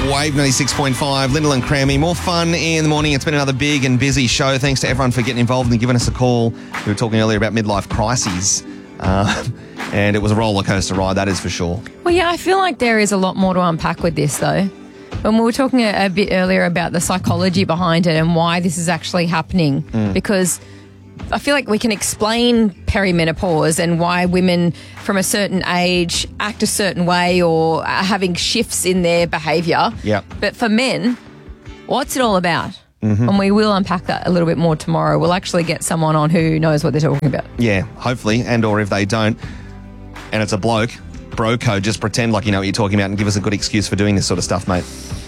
Wave 96.5, Lyndall and Crammy. More fun in the morning. It's been another big and busy show. Thanks to everyone for getting involved and giving us a call. We were talking earlier about midlife crises. And it was a roller coaster ride, that is for sure. Well, yeah, I feel like there is a lot more to unpack with this, though. When we were talking a bit earlier about the psychology behind it and why this is actually happening, because I feel like we can explain perimenopause and why women from a certain age act a certain way or are having shifts in their behaviour. Yep. But for men, what's it all about? And we will unpack that a little bit more tomorrow. We'll actually get someone on who knows what they're talking about. Yeah, hopefully, and or if they don't, and it's a bloke, bro code, just pretend like you know what you're talking about and give us a good excuse for doing this sort of stuff, mate.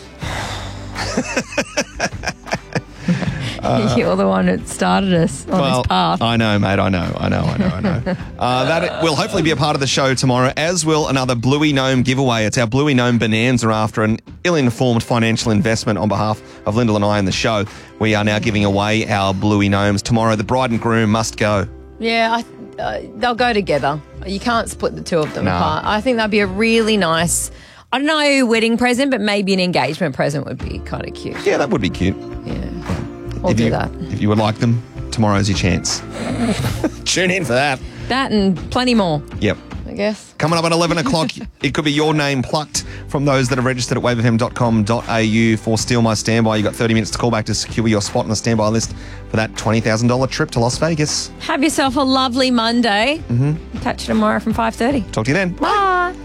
You're the one that started us on this path. I know, mate. I know. That will hopefully be a part of the show tomorrow, as will another Bluey Gnome giveaway. It's our Bluey Gnome Bonanza after an ill-informed financial investment on behalf of Lyndall and I in the show. We are now giving away our Bluey Gnomes tomorrow. The bride and groom must go. Yeah, they'll go together. You can't split the two of them apart. I think that'd be a really nice, I don't know, wedding present, but maybe an engagement present would be kind of cute. Yeah, that would be cute. Yeah. We'll do that. If you would like them, tomorrow's your chance. Tune in for that. That and plenty more. Yep. I guess. Coming up at 11 o'clock, it could be your name plucked from those that are registered at wavefm.com.au for Steal My Standby. You've got 30 minutes to call back to secure your spot on the standby list for that $20,000 trip to Las Vegas. Have yourself a lovely Monday. Catch you tomorrow from 5:30. Talk to you then. Bye.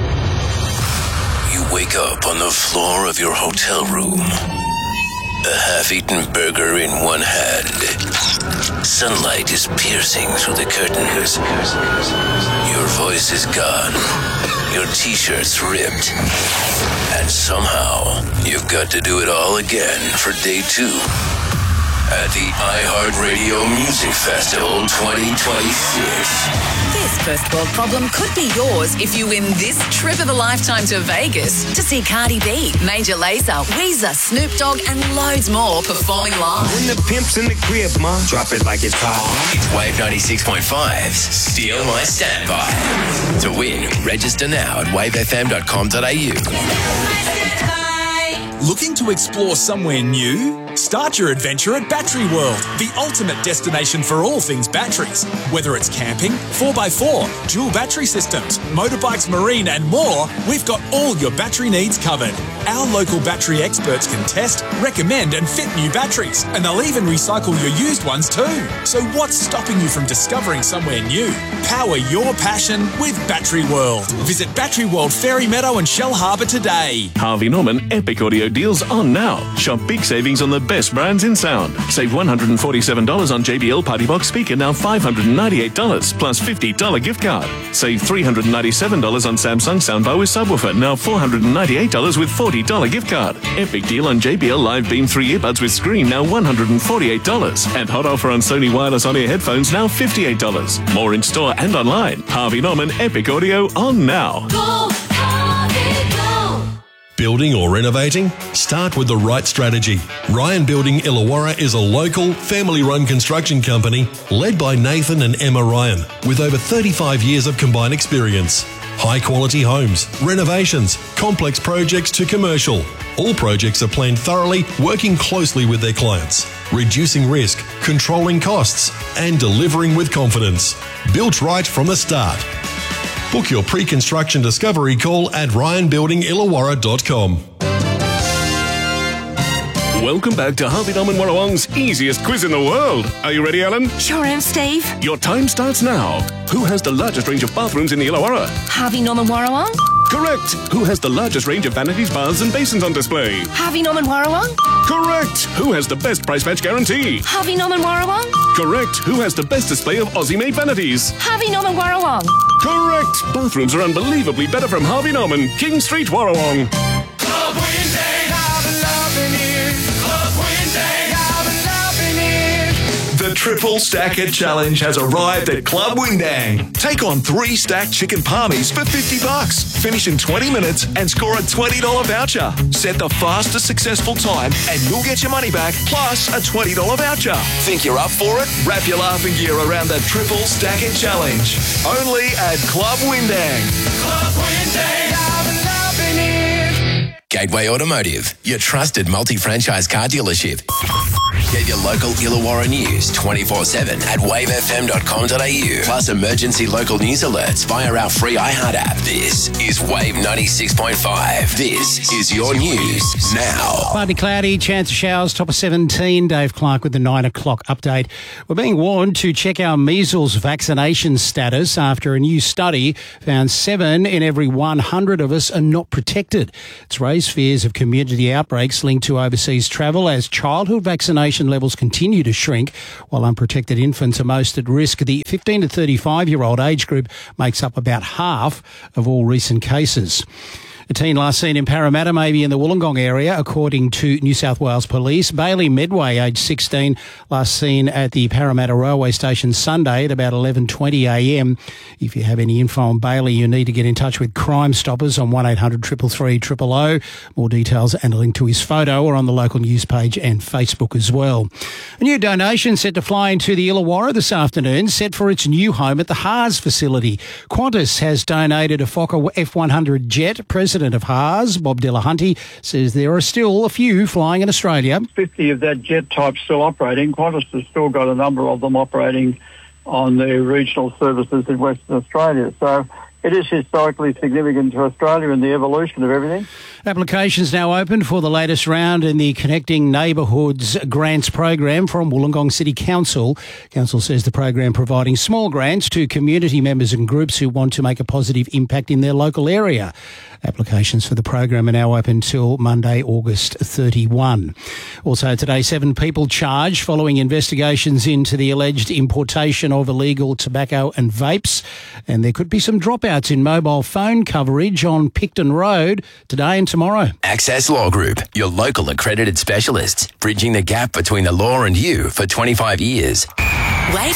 You wake up on the floor of your hotel room. A half-eaten burger in one hand. Sunlight is piercing through the curtains. Your voice is gone. Your t-shirt's ripped. And somehow, you've got to do it all again for day 2 at the iHeartRadio Music Festival 2026. This first world problem could be yours if you win this trip of a lifetime to Vegas to see Cardi B, Major Lazer, Weezer, Snoop Dogg, and loads more performing live. When the pimp's in the crib, ma, drop it like it's hot. It's Wave 96.5's Steal My Standby. To win, register now at wavefm.com.au. Looking to explore somewhere new? Start your adventure at Battery World, the ultimate destination for all things batteries. Whether it's camping, 4x4, dual battery systems, motorbikes, marine and more, we've got all your battery needs covered. Our local battery experts can test, recommend and fit new batteries, and they'll even recycle your used ones too. So what's stopping you from discovering somewhere new? Power your passion with Battery World. Visit Battery World Fairy Meadow and Shell Harbour today. Harvey Norman Epic Audio deals on now. Shop big savings on the best brands in sound. Save $147 on JBL Party Box speaker, now $598 plus $50 gift card. Save $397 on Samsung soundbar with subwoofer, now $498 with $40 gift card. Epic deal on JBL Live Beam 3 earbuds with screen, now $148. And hot offer on Sony wireless on-ear headphones, now $58. More in store and online. Harvey Norman Epic Audio on now. Go, Harvey, go. Building or renovating? Start with the right strategy. Ryan Building Illawarra is a local, family-run construction company led by Nathan and Emma Ryan with over 35 years of combined experience. High-quality homes, renovations, complex projects to commercial. All projects are planned thoroughly, working closely with their clients, reducing risk, controlling costs, and delivering with confidence. Built right from the start. Book your pre-construction discovery call at ryanbuildingillawarra.com. Welcome back to Harvey Norman Warrawong's easiest quiz in the world. Are you ready, Alan? Sure am, Steve. Your time starts now. Who has the largest range of bathrooms in the Illawarra? Harvey Norman Warrawong. Correct. Who has the largest range of vanities, baths and basins on display? Harvey Norman Warrawong. Correct. Who has the best price match guarantee? Harvey Norman Warrawong. Correct. Who has the best display of Aussie-made vanities? Harvey Norman Warrawong. Correct. Bathrooms are unbelievably better from Harvey Norman, King Street, Warrawong. Club Wednesday, I've been loving it. Club Wednesday, I've been loving it. The Triple Stacker Challenge has arrived at Club Windang. Take on 3 stacked chicken palmies for $50. Finish in 20 minutes and score a $20 voucher. Set the fastest successful time and you'll get your money back plus a $20 voucher. Think you're up for it? Wrap your laughing gear around the Triple Stacker Challenge. Only at Club Windang. Club Wednesday, I've been loving it. Gateway Automotive, your trusted multi-franchise car dealership. Get your local Illawarra news 24/7 at wavefm.com.au. Plus emergency local news alerts via our free iHeart app. This is Wave 96.5. This is your news now. Partly cloudy, chance of showers, top of 17. Dave Clark with the 9 o'clock update. We're being warned to check our measles vaccination status after a new study found 7 in every 100 of us are not protected. It's raised fears of community outbreaks linked to overseas travel as childhood vaccination levels continue to shrink, while unprotected infants are most at risk. The 15 to 35-year-old age group makes up about half of all recent cases. A teen last seen in Parramatta may be in the Wollongong area, according to New South Wales Police. Bailey Medway, aged 16, last seen at the Parramatta railway station Sunday at about 11:20am. If you have any info on Bailey, you need to get in touch with Crime Stoppers on 1800 333 000. More details and a link to his photo are on the local news page and Facebook as well. A new donation set to fly into the Illawarra this afternoon, set for its new home at the Haas facility. Qantas has donated a Fokker F100 jet. President of Haas, Bob Delahunty, says there are still a few flying in Australia. 50 of that jet type still operating. Qantas has still got a number of them operating on their regional services in Western Australia. So it is historically significant to Australia in the evolution of everything. Applications now open for the latest round in the Connecting Neighbourhoods Grants program from Wollongong City Council. Council says the program providing small grants to community members and groups who want to make a positive impact in their local area. Applications for the program are now open till Monday, August 31. Also today, 7 people charged following investigations into the alleged importation of illegal tobacco and vapes. And there could be some dropouts in mobile phone coverage on Picton Road today and tomorrow. Access Law Group, your local accredited specialists, bridging the gap between the law and you for 25 years. Wave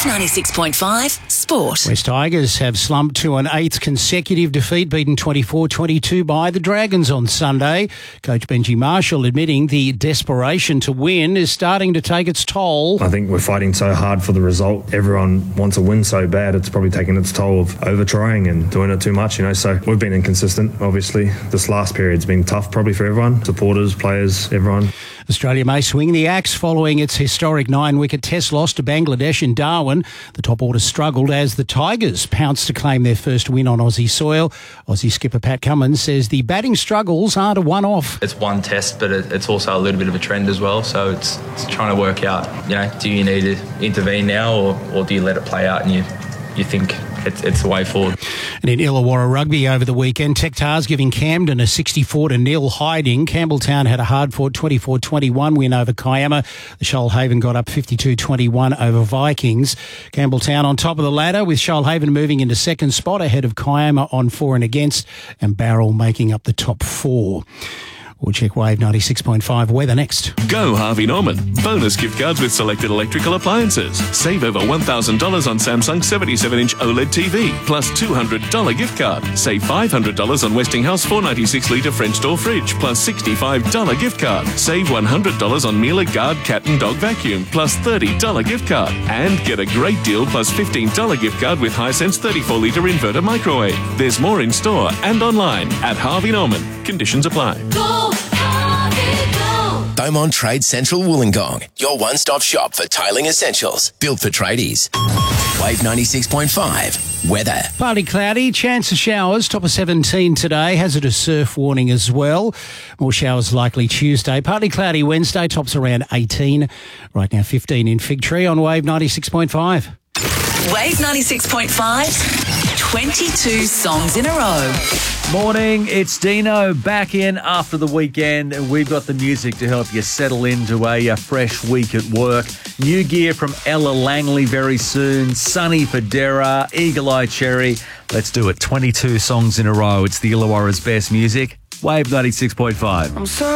96.5 Sport. West Tigers have slumped to an 8th consecutive defeat, beaten 24-22 by the Dragons on Sunday. Coach Benji Marshall admitting the desperation to win is starting to take its toll. I think we're fighting so hard for the result. Everyone wants a win so bad. It's probably taking its toll of over-trying and doing it too much, So we've been inconsistent, obviously. This last period's been tough probably for everyone. Supporters, players, everyone. Australia may swing the axe following its historic 9-wicket test loss to Bangladesh in Darwin. The top order struggled as the Tigers pounced to claim their first win on Aussie soil. Aussie skipper Pat Cummins says the batting struggles aren't a one-off. It's one test, but it's also a little bit of a trend as well. So it's trying to work out, do you need to intervene now or do you let it play out and you think it's the way forward. And in Illawarra rugby over the weekend, Tech Tars giving Camden a 64-0 hiding. Campbelltown had a hard-fought 24-21 win over Kiama. The Shoalhaven got up 52-21 over Vikings. Campbelltown on top of the ladder with Shoalhaven moving into second spot ahead of Kiama on for and against and Barrel making up the top 4. We'll check Wave 96.5 weather next. Go Harvey Norman. Bonus gift cards with selected electrical appliances. Save over $1,000 on Samsung 77-inch OLED TV, plus $200 gift card. Save $500 on Westinghouse 496-litre French door fridge, plus $65 gift card. Save $100 on Miele Guard cat and dog vacuum, plus $30 gift card. And get a great deal plus $15 gift card with Hisense 34-litre inverter microwave. There's more in store and online at Harvey Norman. Conditions apply. Beaumont Trade Central Wollongong, your one-stop shop for tiling essentials, built for tradies. Wave 96.5 weather. Partly cloudy, chance of showers, top of 17 today, hazardous surf warning as well. More showers likely Tuesday. Partly cloudy Wednesday, tops around 18. Right now 15 in Fig Tree on Wave 96.5. Wave 96.5, 22 songs in a row. Morning, it's Dino back in after the weekend. We've got the music to help you settle into a fresh week at work. New gear from Ella Langley very soon. Sunny Federa, Eagle Eye Cherry. Let's do it. 22 songs in a row. It's the Illawarra's best music. Wave 96.5.